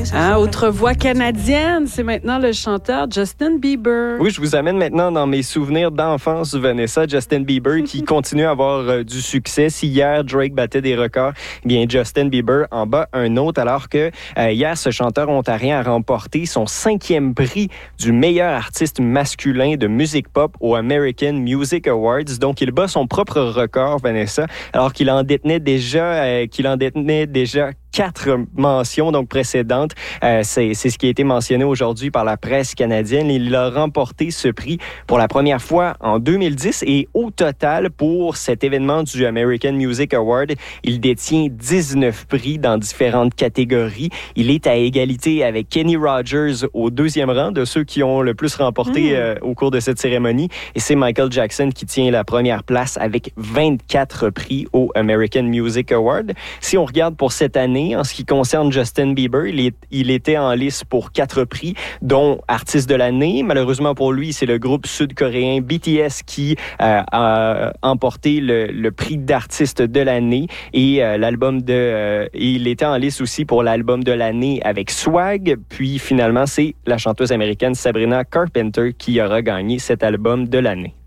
Autre voix canadienne, c'est maintenant le chanteur Justin Bieber. Oui, je vous amène maintenant dans mes souvenirs d'enfance, Vanessa. Justin Bieber qui continue à avoir du succès. Si hier, Drake battait des records, eh bien Justin Bieber en bat un autre, alors que hier, ce chanteur ontarien a remporté son 5e prix du meilleur artiste masculin de musique pop au American Music Awards. Donc, il bat son propre record, Vanessa, alors qu'il en détenait déjà 4 mentions donc précédentes. C'est ce qui a été mentionné aujourd'hui par la presse canadienne. Il a remporté ce prix pour la première fois en 2010 et au total, pour cet événement du American Music Award, il détient 19 prix dans différentes catégories. Il est à égalité avec Kenny Rogers au 2e rang de ceux qui ont le plus remporté au cours de cette cérémonie. Et c'est Michael Jackson qui tient la première place avec 24 prix au American Music Award. Si on regarde pour cette année, en ce qui concerne Justin Bieber, il était en lice pour 4 prix, dont Artiste de l'année. Malheureusement pour lui, c'est le groupe sud-coréen BTS qui a emporté le prix d'artiste de l'année. Et il était en lice aussi pour l'album de l'année avec Swag. Puis finalement, c'est la chanteuse américaine Sabrina Carpenter qui aura gagné cet album de l'année.